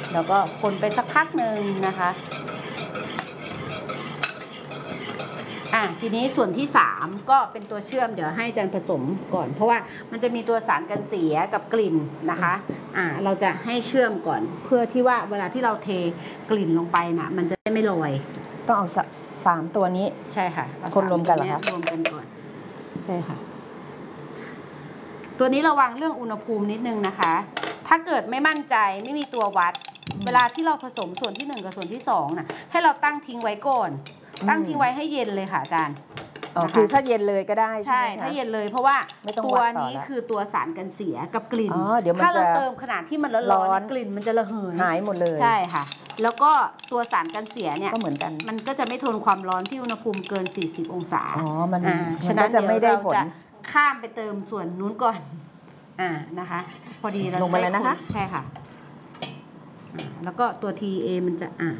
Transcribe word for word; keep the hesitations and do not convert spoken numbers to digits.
แล้วก็คนไปสักพักหนึ่งนะคะอ่ะทีนี้ส่วนที่สามก็เป็นตัวเชื่อมเดี๋ยวให้อาจารย์ผสมก่อนเพราะว่ามันจะมีตัวสารกันเสียกับกลิ่นนะคะอ่ะเราจะให้เชื่อมก่อนเพื่อที่ว่าเวลาที่เราเทกลิ่นลงไปนะมันจะไม่ลอยต้องเอาสามตัวนี้ใช่ค่ะคนรวมกันเหรอคะรวมกันก่อนใช่ค่ะตัวนี้ระวังเรื่องอุณหภูมินิดนึงนะคะถ้าเกิดไม่มั่นใจไม่มีตัววัดเวลาที่เราผสมส่วนที่หนึ่งกับส่วนที่สองนะให้เราตั้งทิ้งไว้ก่อนตั้งทิ้งไว้ให้เย็นเลยค่ะอาจารย์อ๋อคือถ้าเย็นเลยก็ได้ใช่ถ้าเย็นเลยเพราะว่าตัวนี้คือตัวสารกันเสียกับกลิ่นถ้าเราเติมขนาดที่มันร้อนๆกลิ่นมันจะระเหยหายหมดเลยใช่ค่ะแล้วก็ตัวสารกันเสียเนี่ยก็เหมือนกันมันก็จะไม่ทนความร้อนที่อุณหภูมิเกินสี่สิบองศาอ๋อมันฉะนั้นจะไม่ได้ผลข้ามไปเติมส่วนนู้นก่อนอ่านะคะพอดีเราลงไปเลยนะคะใช่ค่ะแล้วก็ตัว ที เอ มันจะอ่า